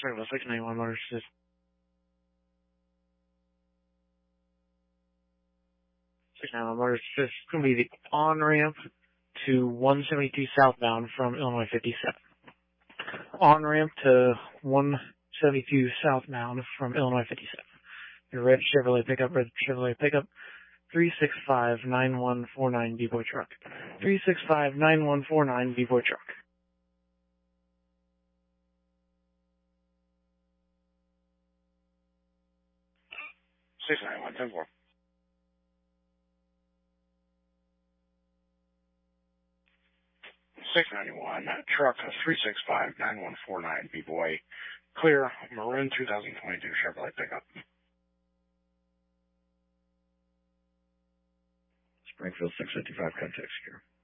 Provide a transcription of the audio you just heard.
Sorry about 691 Motors. 691 Motors. This is going to be the on-ramp to 172 southbound from Illinois 57. On-ramp to 172 southbound from Illinois 57. Your red Chevrolet pickup, 365-9149 B-Boy truck. 365-9149 B-Boy truck. 691, 10-4. 691, truck 365-9149 B-Boy, clear, maroon 2022 Chevrolet pickup. Springfield 655, contact secure.